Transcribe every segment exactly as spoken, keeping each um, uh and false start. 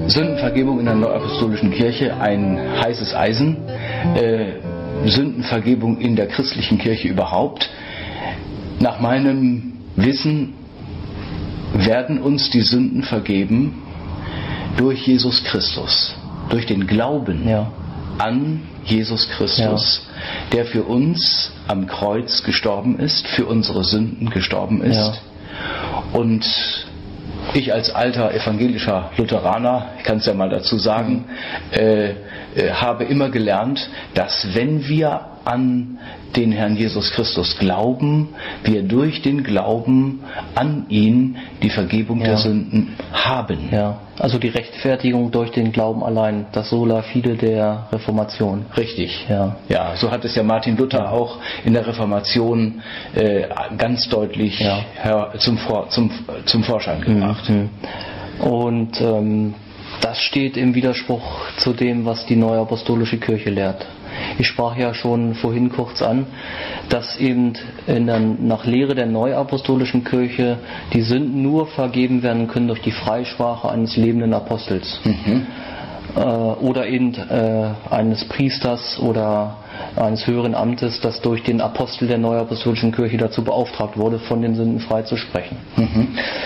Sündenvergebung in der Neuapostolischen Kirche ein heißes Eisen. Äh, Sündenvergebung in der christlichen Kirche überhaupt. Nach meinem Wissen werden uns die Sünden vergeben durch Jesus Christus, durch den Glauben ja. an Jesus Christus, ja. der für uns am Kreuz gestorben ist, für unsere Sünden gestorben ist. Ja. Und ich als alter evangelischer Lutheraner, ich kann es ja mal dazu sagen, äh, äh, habe immer gelernt, dass wenn wir an den Herrn Jesus Christus glauben, wir durch den Glauben an ihn die Vergebung ja. der Sünden haben. Ja, also die Rechtfertigung durch den Glauben allein, das Sola Fide der Reformation. Richtig, ja. Ja, so hat es ja Martin Luther ja. auch in der Reformation äh, ganz deutlich ja. her, zum, Vor, zum, zum Vorschein gebracht. Mhm. Und ähm, das steht im Widerspruch zu dem, was die Neuapostolische Kirche lehrt. Ich sprach ja schon vorhin kurz an, dass eben in der, nach Lehre der Neuapostolischen Kirche die Sünden nur vergeben werden können durch die Freisprache eines lebenden Apostels. Mhm. Äh, oder eben äh, eines Priesters oder eines höheren Amtes, das durch den Apostel der Neuapostolischen Kirche dazu beauftragt wurde, von den Sünden frei zu sprechen. Mhm.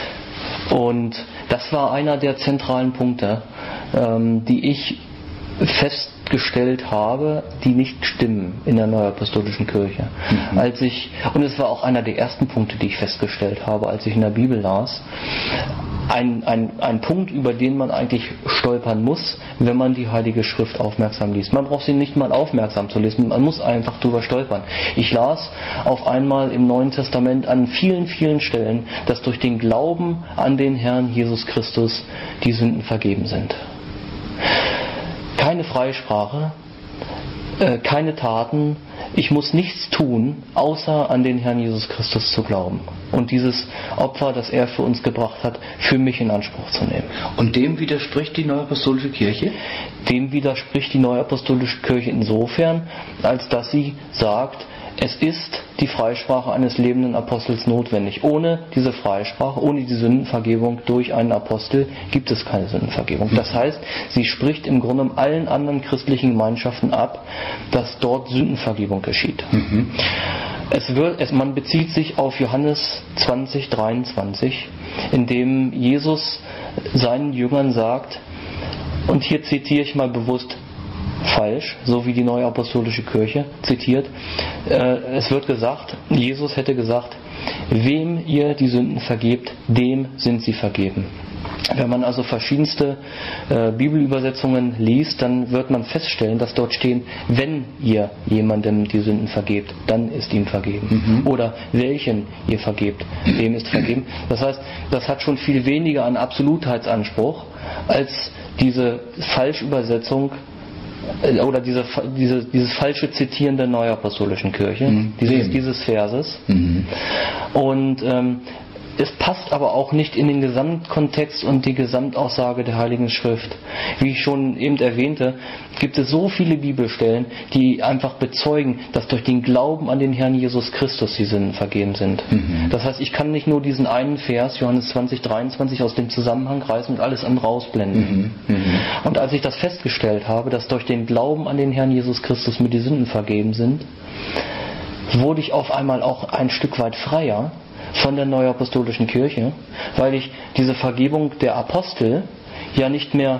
Und das war einer der zentralen Punkte, ähm, die ich festgestellt habe, die nicht stimmen in der Neuapostolischen Kirche. Mhm. Als ich, und es war auch einer der ersten Punkte, die ich festgestellt habe, als ich in der Bibel las, ein, ein, ein Punkt, über den man eigentlich stolpern muss, wenn man die Heilige Schrift aufmerksam liest. Man braucht sie nicht mal aufmerksam zu lesen, man muss einfach drüber stolpern. Ich las auf einmal im Neuen Testament an vielen, vielen Stellen, dass durch den Glauben an den Herrn Jesus Christus die Sünden vergeben sind. Keine Freisprache, äh, keine Taten, ich muss nichts tun, außer an den Herrn Jesus Christus zu glauben und dieses Opfer, das er für uns gebracht hat, für mich in Anspruch zu nehmen. Und dem widerspricht die Neuapostolische Kirche? Dem widerspricht die Neuapostolische Kirche insofern, als dass sie sagt, es ist die Freisprache eines lebenden Apostels notwendig. Ohne diese Freisprache, ohne die Sündenvergebung durch einen Apostel gibt es keine Sündenvergebung. Das heißt, sie spricht im Grunde allen anderen christlichen Gemeinschaften ab, dass dort Sündenvergebung geschieht. Mhm. Es wird, es, man bezieht sich auf Johannes zwanzig, dreiundzwanzig, in dem Jesus seinen Jüngern sagt, und hier zitiere ich mal bewusst falsch, so wie die Neuapostolische Kirche zitiert. Äh, es wird gesagt, Jesus hätte gesagt, wem ihr die Sünden vergebt, dem sind sie vergeben. Wenn man also verschiedenste äh, Bibelübersetzungen liest, dann wird man feststellen, dass dort stehen, wenn ihr jemandem die Sünden vergebt, dann ist ihm vergeben. Mhm. Oder welchen ihr vergebt, dem ist vergeben. Das heißt, das hat schon viel weniger an Absolutheitsanspruch als diese Falschübersetzung oder diese, diese, dieses falsche Zitieren der Neuapostolischen Kirche, mhm. dieses, dieses Verses. Mhm. Und ähm, es passt aber auch nicht in den Gesamtkontext und die Gesamtaussage der Heiligen Schrift. Wie ich schon eben erwähnte, gibt es so viele Bibelstellen, die einfach bezeugen, dass durch den Glauben an den Herrn Jesus Christus die Sünden vergeben sind. Mhm. Das heißt, ich kann nicht nur diesen einen Vers, Johannes zwanzig, dreiundzwanzig, aus dem Zusammenhang reißen und alles andere rausblenden. Mhm. Mhm. Und als ich das festgestellt habe, dass durch den Glauben an den Herrn Jesus Christus mir die Sünden vergeben sind, wurde ich auf einmal auch ein Stück weit freier von der Neuapostolischen Kirche, weil ich diese Vergebung der Apostel ja nicht mehr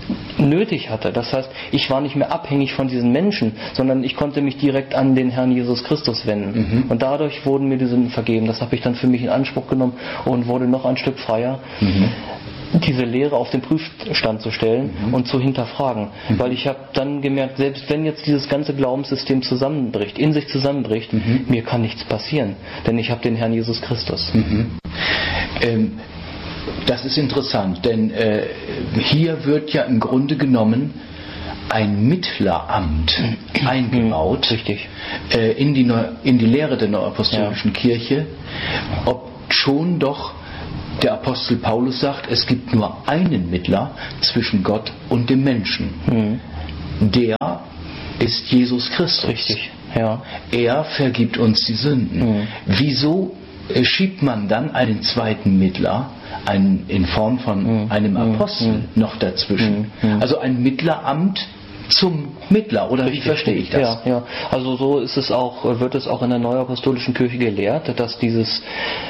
nötig hatte. Das heißt, ich war nicht mehr abhängig von diesen Menschen, sondern ich konnte mich direkt an den Herrn Jesus Christus wenden. Mhm. Und dadurch wurden mir die Sünden vergeben. Das habe ich dann für mich in Anspruch genommen und wurde noch ein Stück freier. Mhm. Diese Lehre auf den Prüfstand zu stellen mhm. und zu hinterfragen. Mhm. Weil ich habe dann gemerkt, selbst wenn jetzt dieses ganze Glaubenssystem zusammenbricht, in sich zusammenbricht, mhm. mir kann nichts passieren, denn ich habe den Herrn Jesus Christus. Mhm. Ähm, das ist interessant, denn äh, hier wird ja im Grunde genommen ein Mittleramt eingebaut Richtig. Äh, in, die Neu- in die Lehre der Neuapostolischen ja. Kirche, ob schon doch der Apostel Paulus sagt, es gibt nur einen Mittler zwischen Gott und dem Menschen. Mhm. Der ist Jesus Christus. Richtig, ja. Er vergibt uns die Sünden. Mhm. Wieso schiebt man dann einen zweiten Mittler ein, in Form von mhm. einem Apostel mhm. noch dazwischen. Mhm. Also ein Mittleramt zum Mittler, oder wie verstehe ich das? Ja, ja. Also so ist es auch, wird es auch in der Neuapostolischen Kirche gelehrt, dass dieses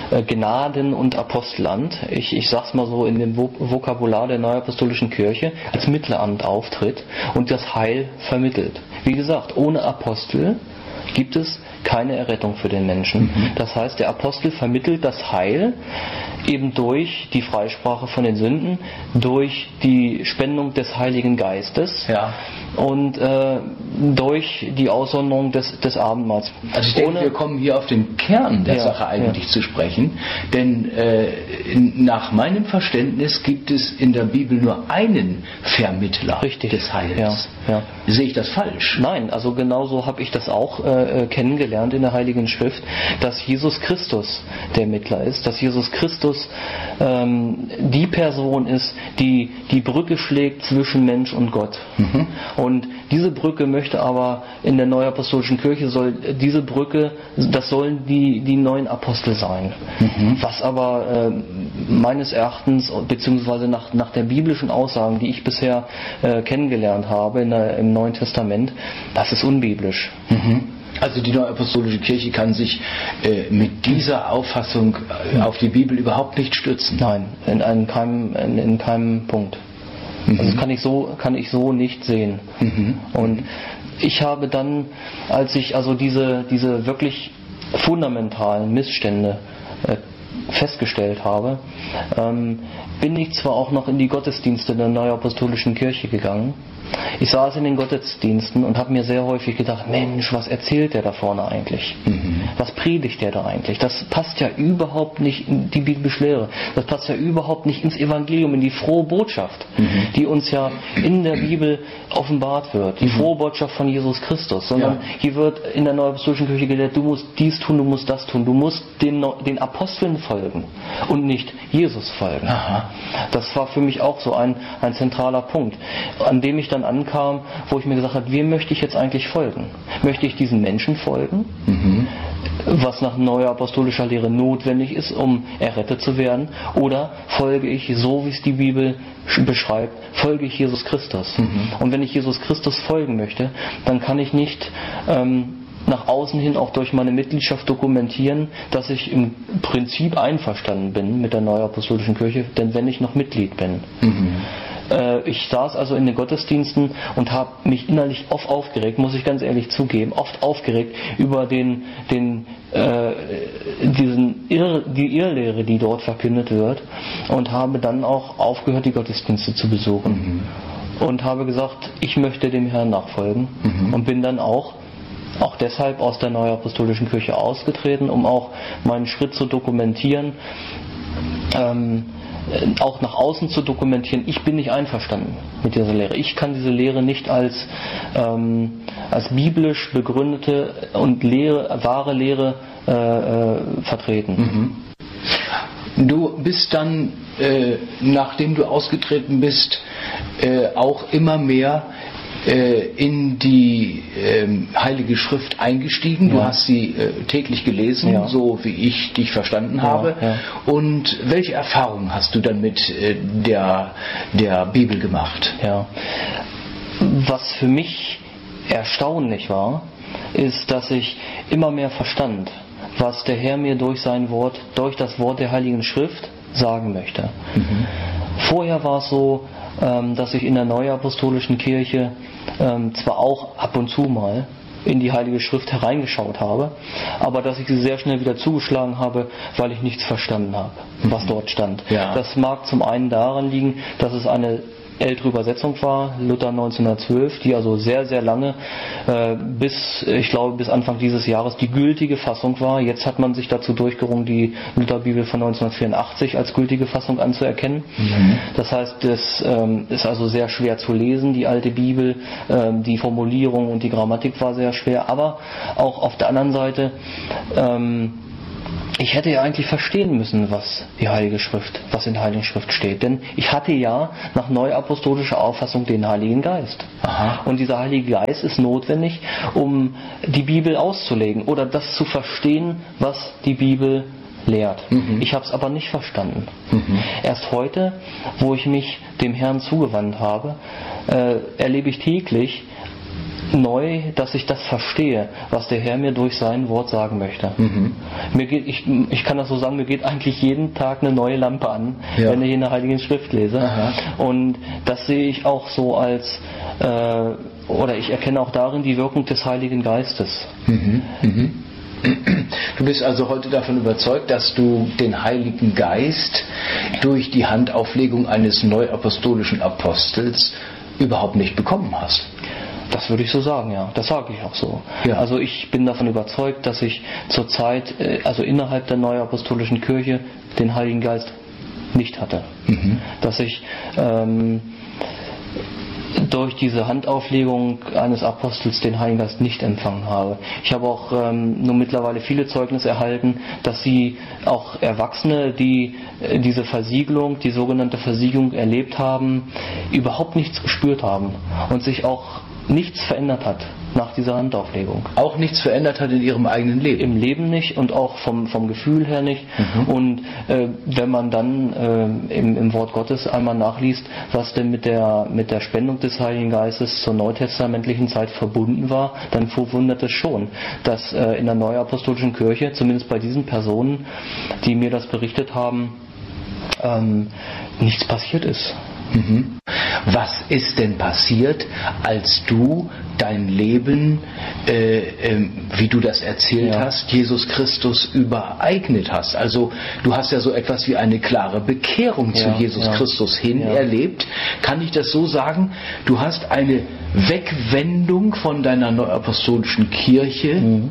Gnaden- und Apostelamt, ich, ich sag's mal so in dem Vokabular der Neuapostolischen Kirche, als Mittleramt auftritt und das Heil vermittelt. Wie gesagt, ohne Apostel gibt es keine Errettung für den Menschen. Mhm. Das heißt, der Apostel vermittelt das Heil eben durch die Freisprache von den Sünden, durch die Spendung des Heiligen Geistes ja. und äh, durch die Aussonderung des, des Abendmahls. Also ich denke, Ohne, wir kommen hier auf den Kern der ja, Sache eigentlich ja. zu sprechen, denn äh, nach meinem Verständnis gibt es in der Bibel nur einen Vermittler Richtig. des Heils. Ja, ja. Sehe ich das falsch? Nein, also genauso habe ich das auch äh, kennengelernt in der Heiligen Schrift, dass Jesus Christus der Mittler ist, dass Jesus Christus ähm, die Person ist, die die Brücke schlägt zwischen Mensch und Gott. Mhm. Und diese Brücke möchte aber in der Neuapostolischen Kirche, soll diese Brücke, das sollen die, die neuen Apostel sein. Mhm. Was aber äh, meines Erachtens, beziehungsweise nach, nach der biblischen Aussagen, die ich bisher äh, kennengelernt habe in der, im Neuen Testament, das ist unbiblisch. Mhm. Also die Neuapostolische Kirche kann sich äh, mit dieser Auffassung äh, auf die Bibel überhaupt nicht stützen. Nein, in, in, keinem, in, in keinem Punkt. Mhm. Also das kann ich so, kann ich so nicht sehen. Mhm. Und ich habe dann, als ich also diese, diese wirklich fundamentalen Missstände äh, festgestellt habe, ähm, bin ich zwar auch noch in die Gottesdienste der Neuapostolischen Kirche gegangen. Ich saß in den Gottesdiensten und habe mir sehr häufig gedacht, Mensch, was erzählt der da vorne eigentlich? Mhm. Was predigt der da eigentlich? Das passt ja überhaupt nicht in die biblische Lehre. Das passt ja überhaupt nicht ins Evangelium, in die frohe Botschaft, mhm. die uns ja in der Bibel offenbart wird. Die mhm. frohe Botschaft von Jesus Christus. Sondern ja. hier wird in der Neuapostolischen Kirche gelehrt, du musst dies tun, du musst das tun. Du musst den, den Aposteln folgen und nicht Jesus folgen. Aha. Das war für mich auch so ein, ein zentraler Punkt, an dem ich dann ankam, wo ich mir gesagt habe, wem möchte ich jetzt eigentlich folgen? Möchte ich diesen Menschen folgen, mhm. was nach neuer apostolischer Lehre notwendig ist, um errettet zu werden, oder folge ich, so wie es die Bibel beschreibt, folge ich Jesus Christus? Mhm. Und wenn ich Jesus Christus folgen möchte, dann kann ich nicht ähm, nach außen hin auch durch meine Mitgliedschaft dokumentieren, dass ich im Prinzip einverstanden bin mit der Neuapostolischen Kirche, denn wenn ich noch Mitglied bin. Mhm. Ich saß also in den Gottesdiensten und habe mich innerlich oft aufgeregt, muss ich ganz ehrlich zugeben, oft aufgeregt über den, den, äh, diesen Irr, die Irrlehre, die dort verkündet wird, und habe dann auch aufgehört, die Gottesdienste zu besuchen. Mhm. Und habe gesagt, ich möchte dem Herrn nachfolgen, mhm. und bin dann auch auch deshalb aus der Neuapostolischen Kirche ausgetreten, um auch meinen Schritt zu dokumentieren, ähm, auch nach außen zu dokumentieren, ich bin nicht einverstanden mit dieser Lehre. Ich kann diese Lehre nicht als, ähm, als biblisch begründete und Lehre, wahre Lehre äh, äh, vertreten. Mhm. Du bist dann, äh, nachdem du ausgetreten bist, äh, auch immer mehr in die ähm, Heilige Schrift eingestiegen. Du ja. hast sie äh, täglich gelesen, ja. so wie ich dich verstanden ja, habe. Ja. Und welche Erfahrungen hast du dann mit äh, der, der Bibel gemacht? Ja. Was für mich erstaunlich war, ist, dass ich immer mehr verstand, was der Herr mir durch sein Wort, durch das Wort der Heiligen Schrift sagen möchte. Mhm. Vorher war es so, dass ich in der Neuapostolischen Kirche ähm, zwar auch ab und zu mal in die Heilige Schrift hereingeschaut habe, aber dass ich sie sehr schnell wieder zugeschlagen habe, weil ich nichts verstanden habe, was dort stand. Ja. Das mag zum einen daran liegen, dass es eine ältere Übersetzung war, Luther neunzehnhundertzwölf, die also sehr, sehr lange, äh, bis, ich glaube, bis Anfang dieses Jahres die gültige Fassung war. Jetzt hat man sich dazu durchgerungen, die Lutherbibel von neunzehnhundertvierundachtzig als gültige Fassung anzuerkennen. Mhm. Das heißt, es ähm, ist also sehr schwer zu lesen, die alte Bibel, ähm, die Formulierung und die Grammatik war sehr schwer, aber auch auf der anderen Seite, ähm, ich hätte ja eigentlich verstehen müssen, was die Heilige Schrift, was in der Heiligen Schrift steht. Denn ich hatte ja nach neuapostolischer Auffassung den Heiligen Geist. Aha. Und dieser Heilige Geist ist notwendig, um die Bibel auszulegen oder das zu verstehen, was die Bibel lehrt. Mhm. Ich habe es aber nicht verstanden. Mhm. Erst heute, wo ich mich dem Herrn zugewandt habe, äh, erlebe ich täglich neu, dass ich das verstehe, was der Herr mir durch sein Wort sagen möchte. Mhm. Mir geht, ich, ich kann das so sagen, mir geht eigentlich jeden Tag eine neue Lampe an, ja. wenn ich in der Heiligen Schrift lese. Aha. Und das sehe ich auch so als, äh, oder ich erkenne auch darin die Wirkung des Heiligen Geistes. Mhm. Mhm. Du bist also heute davon überzeugt, dass du den Heiligen Geist durch die Handauflegung eines neuapostolischen Apostels überhaupt nicht bekommen hast. Das würde ich so sagen, ja. Das sage ich auch so. Ja. Also ich bin davon überzeugt, dass ich zurzeit, also innerhalb der Neuapostolischen Kirche, den Heiligen Geist nicht hatte. Mhm. Dass ich ähm, durch diese Handauflegung eines Apostels den Heiligen Geist nicht empfangen habe. Ich habe auch ähm, nur mittlerweile viele Zeugnisse erhalten, dass sie auch Erwachsene, die äh, diese Versiegelung, die sogenannte Versiegelung erlebt haben, überhaupt nichts gespürt haben und sich auch nichts verändert hat nach dieser Handauflegung. Auch nichts verändert hat in ihrem eigenen Leben? Im Leben nicht und auch vom, vom Gefühl her nicht. Mhm. Und äh, wenn man dann äh, im, im Wort Gottes einmal nachliest, was denn mit der, mit der Spendung des Heiligen Geistes zur neutestamentlichen Zeit verbunden war, dann verwundert es schon, dass äh, in der Neuapostolischen Kirche, zumindest bei diesen Personen, die mir das berichtet haben, ähm, nichts passiert ist. Mhm. Was ist denn passiert, als du dein Leben, äh, äh, wie du das erzählt ja. hast, Jesus Christus übereignet hast? Also du hast ja so etwas wie eine klare Bekehrung ja, zu Jesus ja. Christus hin ja. erlebt. Kann ich das so sagen? Du hast eine Wegwendung von deiner neuapostolischen Kirche mhm.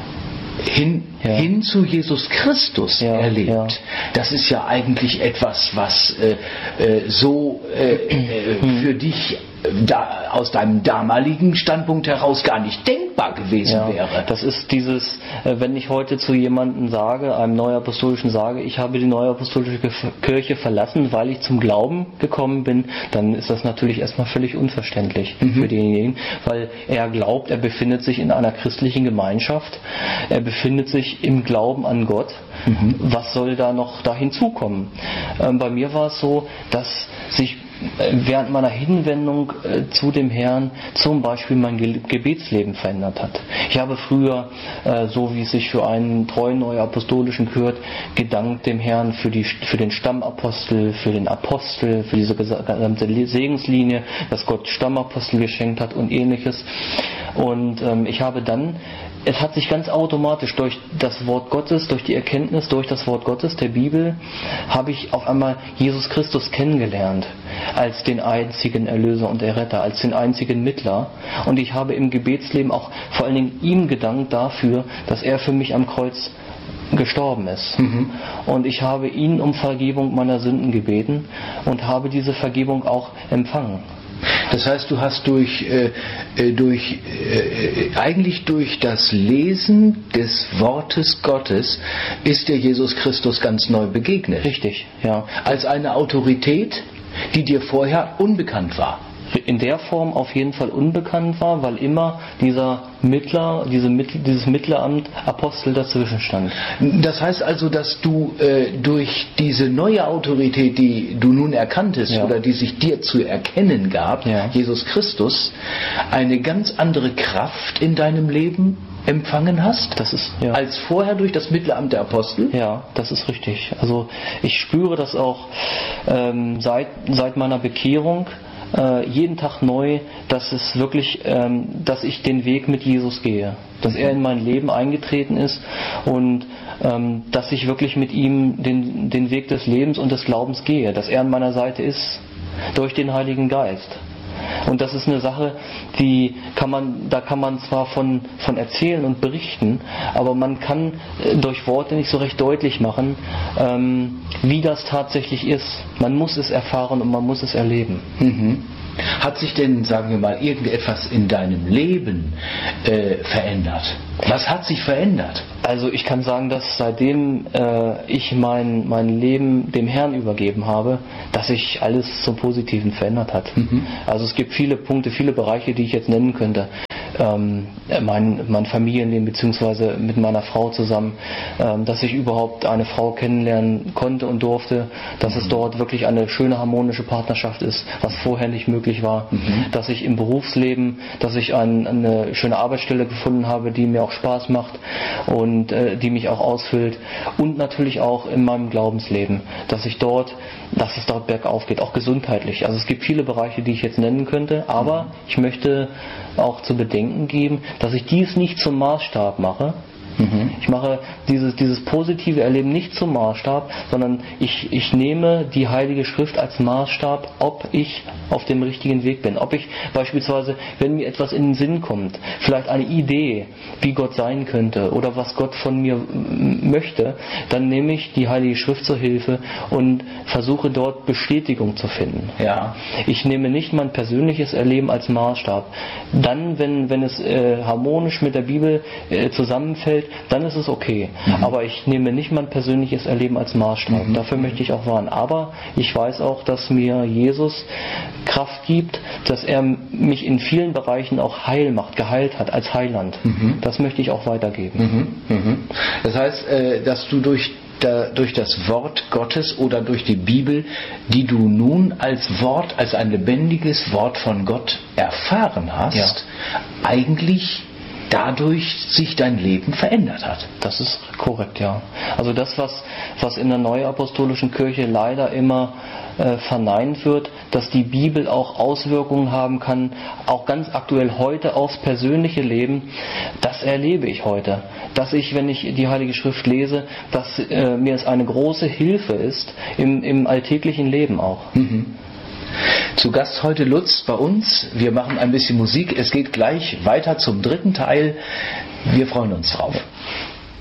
Hin, ja. hin zu Jesus Christus ja, erlebt. Ja. Das ist ja eigentlich etwas, was äh, äh, so äh, äh, für dich da, aus deinem damaligen Standpunkt heraus gar nicht denkbar gewesen ja, wäre. Das ist dieses, äh, wenn ich heute zu jemandem sage, einem Neuapostolischen sage, ich habe die Neuapostolische Kirche verlassen, weil ich zum Glauben gekommen bin, dann ist das natürlich erstmal völlig unverständlich mhm. für denjenigen, weil er glaubt, er befindet sich in einer christlichen Gemeinschaft, er befindet sich im Glauben an Gott. Mhm. Was soll da noch da hinzukommen? Ähm, bei mir war es so, dass sich während meiner Hinwendung äh, zu dem Herrn zum Beispiel mein Ge- Gebetsleben verändert hat. Ich habe früher, äh, so wie es sich für einen treuen Neuapostolischen gehört, gedankt dem Herrn für, die, für den Stammapostel, für den Apostel, für diese gesamte Segenslinie, dass Gott Stammapostel geschenkt hat und ähnliches. Und ähm, ich habe dann Es hat sich ganz automatisch durch das Wort Gottes, durch die Erkenntnis, durch das Wort Gottes, der Bibel, habe ich auf einmal Jesus Christus kennengelernt als den einzigen Erlöser und Erretter, als den einzigen Mittler. Und ich habe im Gebetsleben auch vor allen Dingen ihm gedankt dafür, dass er für mich am Kreuz gestorben ist. Mhm. Und ich habe ihn um Vergebung meiner Sünden gebeten und habe diese Vergebung auch empfangen. Das heißt, du hast durch, äh, durch äh, eigentlich durch das Lesen des Wortes Gottes ist dir Jesus Christus ganz neu begegnet. Richtig, ja. Als eine Autorität, die dir vorher unbekannt war. In der Form auf jeden Fall unbekannt war, weil immer dieser Mittler, diese Mittl, dieses Mittleramt Apostel dazwischen stand. Das heißt also, dass du äh, durch diese neue Autorität, die du nun erkanntest ja. oder die sich dir zu erkennen gab, ja. Jesus Christus, eine ganz andere Kraft in deinem Leben empfangen hast, das ist, ja. als vorher durch das Mittelamt der Apostel? Ja, das ist richtig. Also ich spüre das auch ähm, seit, seit meiner Bekehrung, äh, jeden Tag neu, dass es wirklich, ähm, dass ich den Weg mit Jesus gehe, dass er in mein Leben eingetreten ist und ähm, dass ich wirklich mit ihm den, den Weg des Lebens und des Glaubens gehe, dass er an meiner Seite ist, durch den Heiligen Geist. Und das ist eine Sache, die kann man, da kann man zwar von, von erzählen und berichten, aber man kann durch Worte nicht so recht deutlich machen, ähm, wie das tatsächlich ist. Man muss es erfahren und man muss es erleben. Mhm. Hat sich denn, sagen wir mal, irgendetwas in deinem Leben äh, verändert? Was hat sich verändert? Also ich kann sagen, dass seitdem äh, ich mein, mein Leben dem Herrn übergeben habe, dass sich alles zum Positiven verändert hat. Mhm. Also es gibt viele Punkte, viele Bereiche, die ich jetzt nennen könnte. ähm, mein, mein Familienleben beziehungsweise mit meiner Frau zusammen, ähm, dass ich überhaupt eine Frau kennenlernen konnte und durfte, dass mhm. es dort wirklich eine schöne harmonische Partnerschaft ist, was vorher nicht möglich war, mhm. dass ich im Berufsleben, dass ich ein, eine schöne Arbeitsstelle gefunden habe, die mir auch Spaß macht und äh, die mich auch ausfüllt, und natürlich auch in meinem Glaubensleben, dass ich dort, dass es dort bergauf geht, auch gesundheitlich. Also es gibt viele Bereiche, die ich jetzt nennen könnte, aber ich möchte auch zu bedenken geben, dass ich dies nicht zum Maßstab mache. Mhm. Ich mache dieses, dieses positive Erleben nicht zum Maßstab, sondern ich, ich nehme die Heilige Schrift als Maßstab, ob ich auf dem richtigen Weg bin. Ob ich beispielsweise, wenn mir etwas in den Sinn kommt, vielleicht eine Idee, wie Gott sein könnte oder was Gott von mir möchte, dann nehme ich die Heilige Schrift zur Hilfe und versuche dort Bestätigung zu finden. Ja. Ich nehme nicht mein persönliches Erleben als Maßstab. Dann, wenn, wenn es äh, harmonisch mit der Bibel äh, zusammenfällt, dann ist es okay. Mhm. Aber ich nehme nicht mein persönliches Erleben als Maßstab. Mhm. Dafür möchte ich auch warnen. Aber ich weiß auch, dass mir Jesus Kraft gibt, dass er mich in vielen Bereichen auch heil macht, geheilt hat als Heiland. Mhm. Das möchte ich auch weitergeben. Mhm. Mhm. Das heißt, dass du durch Da, durch das Wort Gottes oder durch die Bibel, die du nun als Wort, als ein lebendiges Wort von Gott erfahren hast, ja. eigentlich dadurch sich dein Leben verändert hat. Das ist korrekt, ja. Also das, was, was in der Neuapostolischen Kirche leider immer äh, verneint wird, dass die Bibel auch Auswirkungen haben kann, auch ganz aktuell heute aufs persönliche Leben, das erlebe ich heute. Dass ich, wenn ich die Heilige Schrift lese, dass äh, mir es eine große Hilfe ist, im, im alltäglichen Leben auch. Mhm. Zu Gast heute Lutz bei uns. Wir machen ein bisschen Musik. Es geht gleich weiter zum dritten Teil. Wir freuen uns drauf.